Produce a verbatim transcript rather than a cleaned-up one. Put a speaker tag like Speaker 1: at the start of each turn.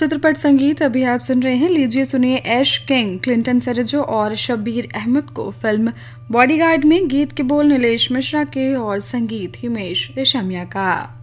Speaker 1: चित्रपट संगीत अभी आप सुन रहे हैं, लीजिए सुनिए ऐश किंग, क्लिंटन सेरेजो और शब्बीर अहमद को फिल्म बॉडीगार्ड में। गीत के बोल नीलेश मिश्रा के और संगीत हिमेश रेशमिया का।